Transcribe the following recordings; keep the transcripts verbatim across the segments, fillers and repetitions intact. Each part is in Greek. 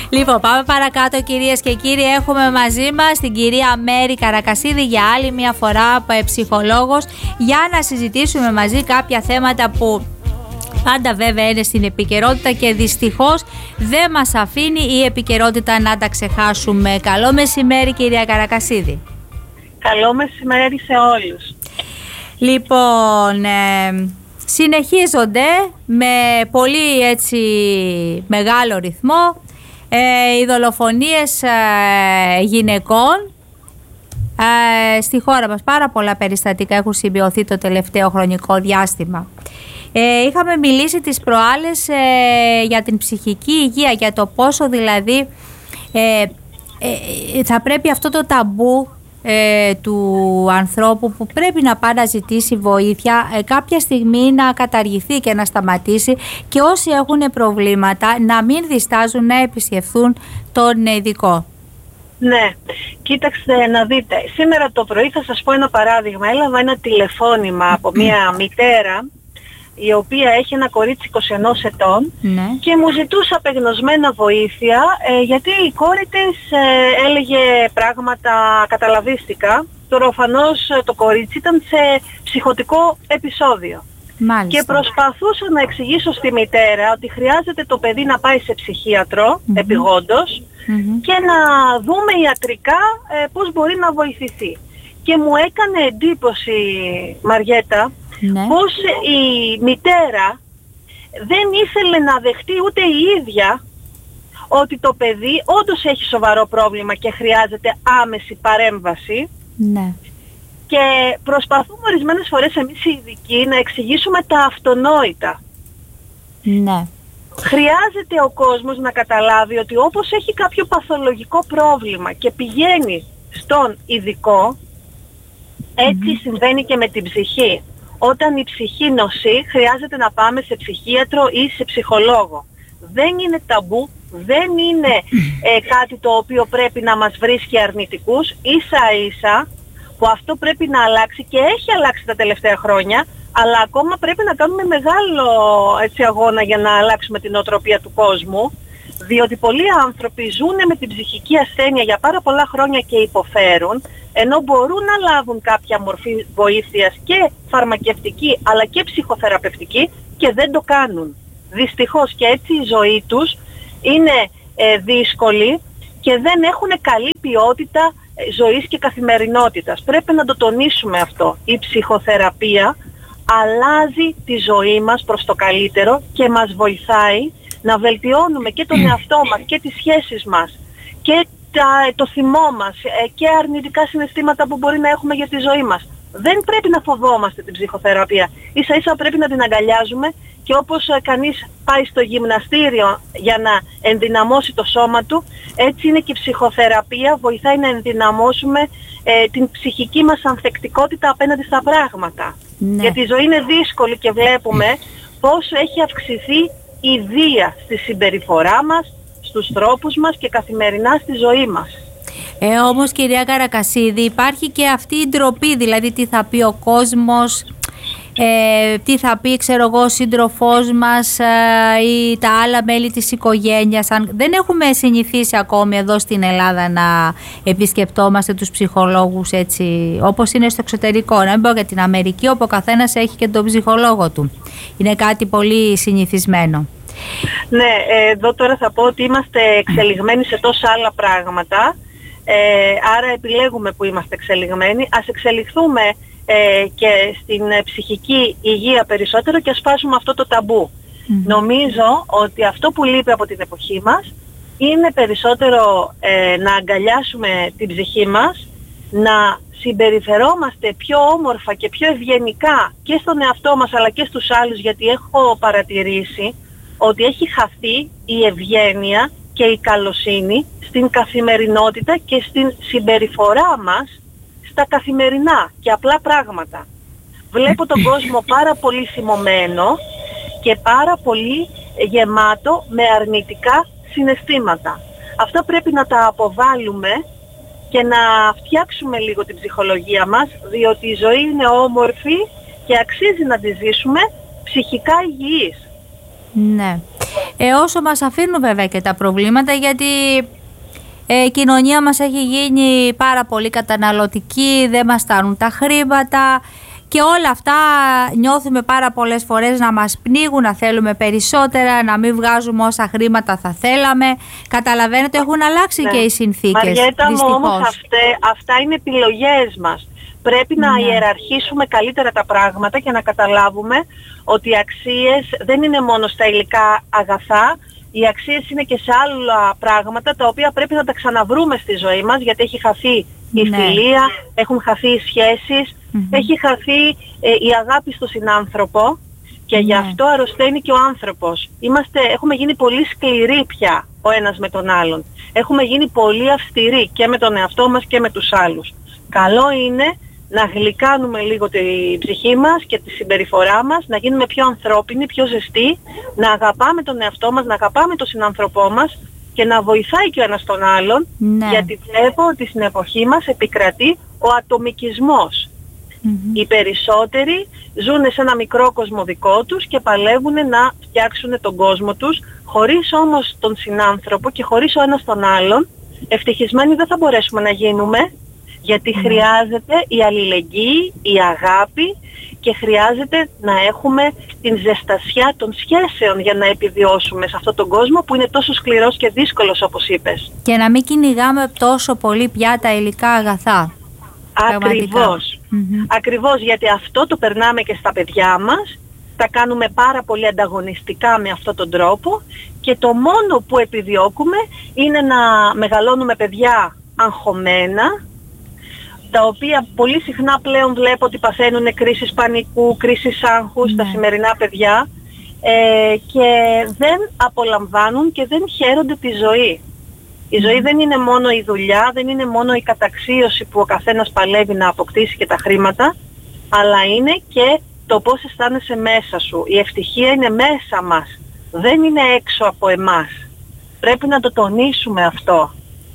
Λοιπόν, πάμε παρακάτω, κυρίες και κύριοι. Έχουμε μαζί μας την κυρία Μέρη Καρακασίδη για άλλη μια φορά, ψυχολόγος, για να συζητήσουμε μαζί κάποια θέματα που πάντα βέβαια είναι στην επικαιρότητα και δυστυχώς δεν μας αφήνει η επικαιρότητα να τα ξεχάσουμε. Καλό μεσημέρι, κυρία Καρακασίδη. Καλό μεσημέρι σε όλους. Λοιπόν, ε, συνεχίζονται με πολύ έτσι μεγάλο ρυθμό ε, οι δολοφονίες ε, γυναικών ε, στη χώρα μας. Πάρα πολλά περιστατικά έχουν σημειωθεί το τελευταίο χρονικό διάστημα. Ε, είχαμε μιλήσει τις προάλλες ε, για την ψυχική υγεία, για το πόσο δηλαδή ε, ε, θα πρέπει αυτό το ταμπού ε, του ανθρώπου που πρέπει να πάει να ζητήσει βοήθεια ε, κάποια στιγμή να καταργηθεί και να σταματήσει, και όσοι έχουν προβλήματα να μην διστάζουν να επισκεφθούν τον ειδικό. Ναι, κοίταξτε να δείτε. Σήμερα το πρωί θα σας πω ένα παράδειγμα. Έλαβα ένα τηλεφώνημα από μια μητέρα η οποία έχει ένα κορίτσι είκοσι ενός ετών, ναι, και μου ζητούσε απεγνωσμένα βοήθεια ε, γιατί η κόρη της ε, έλεγε πράγματα καταλαβίστικα. Τώρα προφανώς το κορίτσι ήταν σε ψυχωτικό επεισόδιο. Μάλιστα. Και προσπαθούσα να εξηγήσω στη μητέρα ότι χρειάζεται το παιδί να πάει σε ψυχίατρο mm-hmm. επειγόντως mm-hmm. και να δούμε ιατρικά ε, πώς μπορεί να βοηθηθεί. Και μου έκανε εντύπωση, Μαριέτα, ναι, πως η μητέρα δεν ήθελε να δεχτεί ούτε η ίδια ότι το παιδί όντως έχει σοβαρό πρόβλημα και χρειάζεται άμεση παρέμβαση. Ναι. Και προσπαθούμε ορισμένες φορές εμείς οι ειδικοί να εξηγήσουμε τα αυτονόητα. Ναι. Χρειάζεται ο κόσμος να καταλάβει ότι όπως έχει κάποιο παθολογικό πρόβλημα και πηγαίνει στον ειδικό, έτσι mm-hmm. συμβαίνει και με την ψυχή. Όταν η ψυχή νοσεί, χρειάζεται να πάμε σε ψυχίατρο ή σε ψυχολόγο. Δεν είναι ταμπού, δεν είναι ε, κάτι το οποίο πρέπει να μας βρίσκει αρνητικούς. Ίσα ίσα που αυτό πρέπει να αλλάξει, και έχει αλλάξει τα τελευταία χρόνια, αλλά ακόμα πρέπει να κάνουμε μεγάλο έτσι, αγώνα για να αλλάξουμε την νοοτροπία του κόσμου, διότι πολλοί άνθρωποι ζουν με την ψυχική ασθένεια για πάρα πολλά χρόνια και υποφέρουν, ενώ μπορούν να λάβουν κάποια μορφή βοήθειας και φαρμακευτική αλλά και ψυχοθεραπευτική, και δεν το κάνουν. Δυστυχώς, και έτσι η ζωή τους είναι ε, δύσκολη και δεν έχουν καλή ποιότητα ζωής και καθημερινότητας. Πρέπει να το τονίσουμε αυτό. Η ψυχοθεραπεία αλλάζει τη ζωή μας προς το καλύτερο και μας βοηθάει να βελτιώνουμε και τον εαυτό μας και τις σχέσεις μας και τα, το θυμό μας και αρνητικά συναισθήματα που μπορεί να έχουμε για τη ζωή μας. Δεν πρέπει να φοβόμαστε την ψυχοθεραπεία. Ίσα ίσα πρέπει να την αγκαλιάζουμε, και όπως κανείς πάει στο γυμναστήριο για να ενδυναμώσει το σώμα του, έτσι είναι και η ψυχοθεραπεία, βοηθάει να ενδυναμώσουμε ε, την ψυχική μας ανθεκτικότητα απέναντι στα πράγματα. Ναι. Γιατί η ζωή είναι δύσκολη και βλέπουμε πόσο έχει αυξηθεί η βία στη συμπεριφορά μας, στους τρόπους μας και καθημερινά στη ζωή μας. Ε, όμως, κυρία Καρακασίδη, υπάρχει και αυτή η ντροπή, δηλαδή τι θα πει ο κόσμος, ε, τι θα πει, ξέρω εγώ, ο σύντροφός μας ε, ή τα άλλα μέλη της οικογένειας. Αν δεν έχουμε συνηθίσει ακόμη εδώ στην Ελλάδα να επισκεπτόμαστε τους ψυχολόγους έτσι όπως είναι στο εξωτερικό. Να μην πω για την Αμερική, όπου ο καθένας έχει και τον ψυχολόγο του. Είναι κάτι πολύ συνηθισμένο. Ναι, εδώ τώρα θα πω ότι είμαστε εξελιγμένοι σε τόσα άλλα πράγματα. Ε, άρα επιλέγουμε που είμαστε εξελιγμένοι. Ας εξελιχθούμε ε, και στην ε, ψυχική υγεία περισσότερο και ας σπάσουμε αυτό το ταμπού. Mm. Νομίζω ότι αυτό που λείπει από την εποχή μας είναι περισσότερο ε, να αγκαλιάσουμε την ψυχή μας, να συμπεριφερόμαστε πιο όμορφα και πιο ευγενικά και στον εαυτό μας αλλά και στους άλλους, γιατί έχω παρατηρήσει ότι έχει χαθεί η ευγένεια και η καλοσύνη στην καθημερινότητα και στην συμπεριφορά μας στα καθημερινά και απλά πράγματα. Βλέπω τον κόσμο πάρα πολύ θυμωμένο και πάρα πολύ γεμάτο με αρνητικά συναισθήματα. Αυτά πρέπει να τα αποβάλουμε και να φτιάξουμε λίγο την ψυχολογία μας, διότι η ζωή είναι όμορφη και αξίζει να τη ζήσουμε ψυχικά υγιής. Ναι. Ε, όσο μας αφήνουν βέβαια και τα προβλήματα, γιατί ε, η κοινωνία μας έχει γίνει πάρα πολύ καταναλωτική, δεν μας στάνουν τα χρήματα και όλα αυτά νιώθουμε πάρα πολλές φορές να μας πνίγουν, να θέλουμε περισσότερα, να μην βγάζουμε όσα χρήματα θα θέλαμε. Καταλαβαίνετε, έχουν αλλάξει ναι. και οι συνθήκες. Μαριέτα μου, όμως αυτέ, αυτά είναι επιλογές μας. Πρέπει να ναι. ιεραρχήσουμε καλύτερα τα πράγματα και να καταλάβουμε ότι οι αξίες δεν είναι μόνο στα υλικά αγαθά. Οι αξίες είναι και σε άλλα πράγματα τα οποία πρέπει να τα ξαναβρούμε στη ζωή μας, γιατί έχει χαθεί η ναι. φιλία, έχουν χαθεί οι σχέσεις, mm-hmm. έχει χαθεί ε, η αγάπη στο συνάνθρωπο και ναι. γι' αυτό αρρωσταίνει και ο άνθρωπος. Είμαστε, έχουμε γίνει πολύ σκληροί πια ο ένας με τον άλλον. Έχουμε γίνει πολύ αυστηροί και με τον εαυτό μας και με τους άλλους. Καλό είναι να γλυκάνουμε λίγο την ψυχή μας και τη συμπεριφορά μας, να γίνουμε πιο ανθρώπινοι, πιο ζεστοί, να αγαπάμε τον εαυτό μας, να αγαπάμε τον συνάνθρωπό μας και να βοηθάει και ο ένας τον άλλον, ναι. γιατί βλέπω ότι στην εποχή μας επικρατεί ο ατομικισμός. Mm-hmm. Οι περισσότεροι ζουν σε ένα μικρό κόσμο δικό τους και παλεύουν να φτιάξουν τον κόσμο τους, χωρίς όμως τον συνάνθρωπο και χωρίς ο ένας τον άλλον. Ευτυχισμένοι δεν θα μπορέσουμε να γίνουμε, γιατί mm. χρειάζεται η αλληλεγγύη, η αγάπη και χρειάζεται να έχουμε την ζεστασιά των σχέσεων για να επιβιώσουμε σε αυτόν τον κόσμο που είναι τόσο σκληρός και δύσκολος, όπως είπες. Και να μην κυνηγάμε τόσο πολύ πια τα υλικά αγαθά. Ακριβώς. Mm-hmm. Ακριβώς, γιατί αυτό το περνάμε και στα παιδιά μας, τα κάνουμε πάρα πολύ ανταγωνιστικά με αυτόν τον τρόπο και το μόνο που επιδιώκουμε είναι να μεγαλώνουμε παιδιά αγχωμένα, τα οποία πολύ συχνά πλέον βλέπω ότι παθαίνουν κρίσεις πανικού, κρίσεις άγχους στα σημερινά παιδιά ε, και δεν απολαμβάνουν και δεν χαίρονται τη ζωή. Η ζωή δεν είναι μόνο η δουλειά, δεν είναι μόνο η καταξίωση που ο καθένας παλεύει να αποκτήσει και τα χρήματα, αλλά είναι και το πώς αισθάνεσαι μέσα σου. Η ευτυχία είναι μέσα μας, δεν είναι έξω από εμάς. Πρέπει να το τονίσουμε αυτό.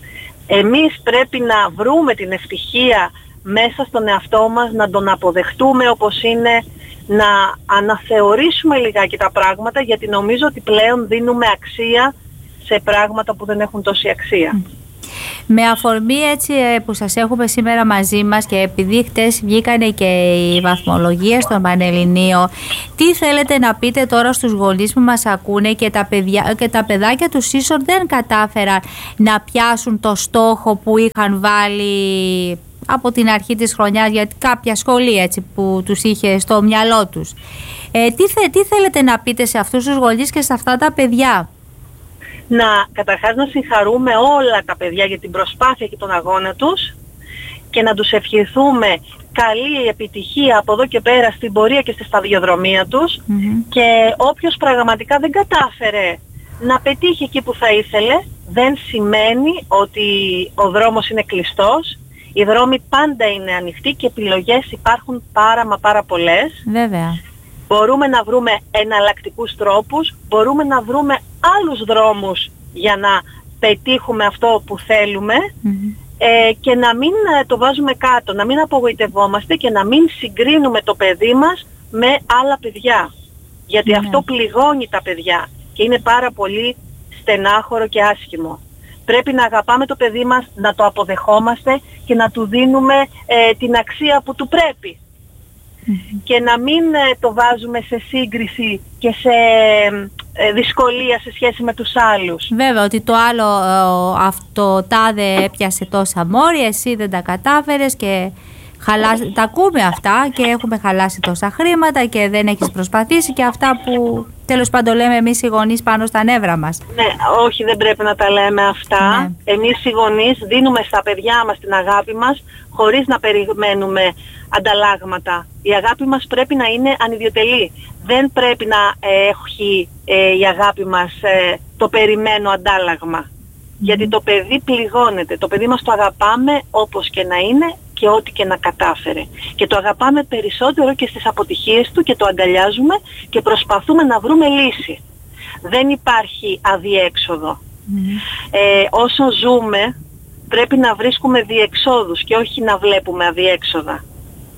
Εμείς πρέπει να βρούμε την ευτυχία μέσα στον εαυτό μας, να τον αποδεχτούμε όπως είναι, να αναθεωρήσουμε λιγάκι τα πράγματα, γιατί νομίζω ότι πλέον δίνουμε αξία σε πράγματα που δεν έχουν τόση αξία. Με αφορμή έτσι που σας έχουμε σήμερα μαζί μας και επειδή χτες βγήκανε και οι βαθμολογίες των Πανελληνίων, τι θέλετε να πείτε τώρα στους γονείς που μας ακούνε και τα, παιδιά, και τα παιδάκια τους ίσως δεν κατάφεραν να πιάσουν το στόχο που είχαν βάλει από την αρχή της χρονιάς, γιατί κάποια σχολεία έτσι που τους είχε στο μυαλό τους. Ε, τι, θε, τι θέλετε να πείτε σε αυτούς τους γονείς και σε αυτά τα παιδιά? Να, καταρχάς να συγχαρούμε όλα τα παιδιά για την προσπάθεια και τον αγώνα τους και να τους ευχηθούμε καλή επιτυχία από εδώ και πέρα στην πορεία και στη σταδιοδρομία τους mm-hmm. και όποιος πραγματικά δεν κατάφερε να πετύχει εκεί που θα ήθελε, δεν σημαίνει ότι ο δρόμος είναι κλειστός. Οι δρόμοι πάντα είναι ανοιχτοί και επιλογές υπάρχουν πάρα μα πάρα πολλές. Βέβαια. Μπορούμε να βρούμε εναλλακτικούς τρόπους, μπορούμε να βρούμε άλλους δρόμους για να πετύχουμε αυτό που θέλουμε mm-hmm. ε, και να μην το βάζουμε κάτω, να μην απογοητευόμαστε και να μην συγκρίνουμε το παιδί μας με άλλα παιδιά. Γιατί mm-hmm. αυτό πληγώνει τα παιδιά και είναι πάρα πολύ στενάχωρο και άσχημο. Πρέπει να αγαπάμε το παιδί μας, να το αποδεχόμαστε και να του δίνουμε ε, την αξία που του πρέπει. Mm-hmm. Και να μην ε, το βάζουμε σε σύγκριση και σε ε, δυσκολία σε σχέση με τους άλλους. Βέβαια, ότι το άλλο ε, αυτό τάδε έπιασε τόσα μόρια, εσύ δεν τα κατάφερες και χαλάσει, τα ακούμε αυτά και έχουμε χαλάσει τόσα χρήματα και δεν έχεις προσπαθήσει και αυτά που τέλος πάντων λέμε εμείς οι γονείς πάνω στα νεύρα μας. Ναι, όχι, δεν πρέπει να τα λέμε αυτά. Ναι. Εμείς οι γονείς δίνουμε στα παιδιά μας την αγάπη μας χωρίς να περιμένουμε ανταλλάγματα. Η αγάπη μας πρέπει να είναι ανιδιοτελή. Δεν πρέπει να ε, έχει ε, η αγάπη μας ε, το περιμένω αντάλλαγμα. Mm-hmm. Γιατί το παιδί πληγώνεται. Το παιδί μας το αγαπάμε όπως και να είναι και ό,τι και να κατάφερε. Και το αγαπάμε περισσότερο και στις αποτυχίες του και το αγκαλιάζουμε και προσπαθούμε να βρούμε λύση. Δεν υπάρχει αδιέξοδο. Mm-hmm. Ε, όσο ζούμε πρέπει να βρίσκουμε διεξόδους και όχι να βλέπουμε αδιέξοδα.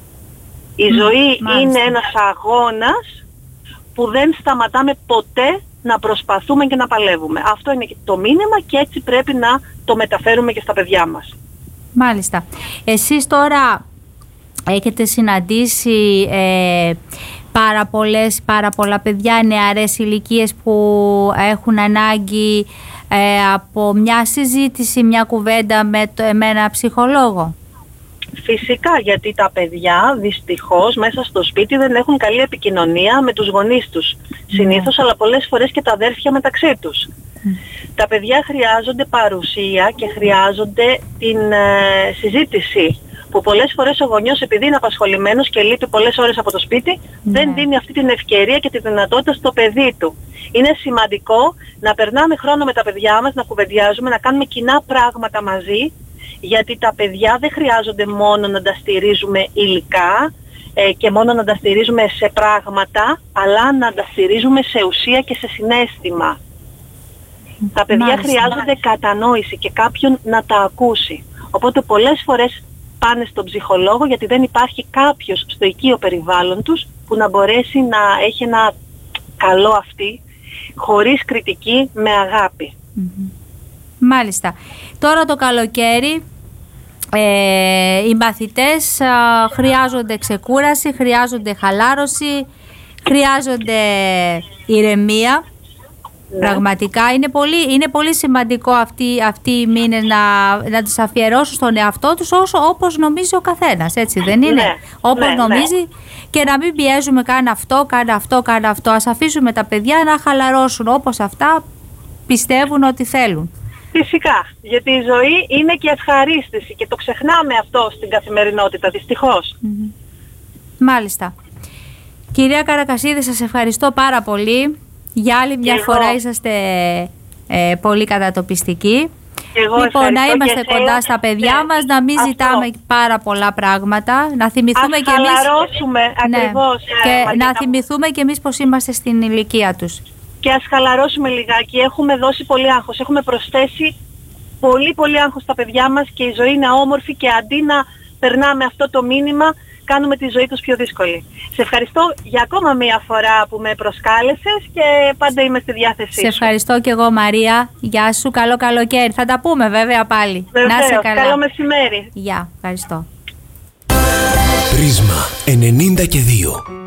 Η mm, ζωή μάλιστα. είναι ένας αγώνας που δεν σταματάμε ποτέ να προσπαθούμε και να παλεύουμε. Αυτό είναι το μήνυμα και έτσι πρέπει να το μεταφέρουμε και στα παιδιά μας. Μάλιστα. Εσείς τώρα έχετε συναντήσει ε, πάρα, πολλές, πάρα πολλά παιδιά, νεαρές ηλικίες που έχουν ανάγκη ε, από μια συζήτηση, μια κουβέντα με, το, με ένα ψυχολόγο? Φυσικά, γιατί τα παιδιά δυστυχώς μέσα στο σπίτι δεν έχουν καλή επικοινωνία με τους γονείς τους. Mm. Συνήθως, αλλά πολλές φορές και τα αδέρφια μεταξύ τους. Mm. Τα παιδιά χρειάζονται παρουσία και χρειάζονται την ε, συζήτηση. Που πολλές φορές ο γονιός, επειδή είναι απασχολημένος και λείπει πολλές ώρες από το σπίτι, mm. δεν δίνει αυτή την ευκαιρία και τη δυνατότητα στο παιδί του. Είναι σημαντικό να περνάμε χρόνο με τα παιδιά μας, να κουβεντιάζουμε, να κάνουμε κοινά πράγματα μαζί. Γιατί τα παιδιά δεν χρειάζονται μόνο να τα στηρίζουμε υλικά ε, και μόνο να τα στηρίζουμε σε πράγματα, αλλά να τα στηρίζουμε σε ουσία και σε συναίσθημα. Τα παιδιά μάλιστα, χρειάζονται μάλιστα. κατανόηση και κάποιον να τα ακούσει. Οπότε πολλές φορές πάνε στον ψυχολόγο γιατί δεν υπάρχει κάποιος στο οικείο περιβάλλον τους που να μπορέσει να έχει ένα καλό αυτή, χωρίς κριτική, με αγάπη. Mm-hmm. Μάλιστα. Τώρα το καλοκαίρι ε, οι μαθητές α, χρειάζονται ξεκούραση, χρειάζονται χαλάρωση, χρειάζονται ηρεμία. Ναι. Πραγματικά είναι πολύ, είναι πολύ σημαντικό αυτοί, αυτοί οι μήνες να, να τους αφιερώσουν στον εαυτό τους όσο, όπως νομίζει ο καθένας, έτσι δεν είναι? Ναι, όπως ναι, νομίζει ναι. Και να μην πιέζουμε κάνε αυτό, κάνε αυτό, κάνε αυτό. Ας αφήσουμε τα παιδιά να χαλαρώσουν όπως αυτά πιστεύουν ότι θέλουν. Φυσικά, γιατί η ζωή είναι και ευχαρίστηση και το ξεχνάμε αυτό στην καθημερινότητα, δυστυχώς. Mm-hmm. Μάλιστα. Κυρία Καρακασίδη, σας ευχαριστώ πάρα πολύ. Για άλλη μια εγώ. φορά είσαστε ε, πολύ κατατοπιστικοί. Λοιπόν, να είμαστε κοντά θέλω... στα παιδιά ναι, μας, να μην αυτό. ζητάμε πάρα πολλά πράγματα, να θυμηθούμε Ας και εμείς... χαλαρώσουμε ακριβώς. Ναι, και να θυμηθούμε και εμείς πως είμαστε στην ηλικία τους. Και ας χαλαρώσουμε λιγάκι. Έχουμε δώσει πολύ άγχος. Έχουμε προσθέσει πολύ πολύ άγχος στα παιδιά μας και η ζωή είναι όμορφη και αντί να περνάμε αυτό το μήνυμα, κάνουμε τη ζωή τους πιο δύσκολη. Σε ευχαριστώ για ακόμα μία φορά που με προσκάλεσες και πάντα είμαι στη διάθεσή σου. Σε ευχαριστώ και εγώ, Μαρία. Γεια σου, καλό καλοκαίρι. Θα τα πούμε βέβαια πάλι. Βεβαίως, να είσαι καλά. Καλό μεσημέρι. Γεια, ευχαριστώ. Πρίσμα ενενήντα και δύο.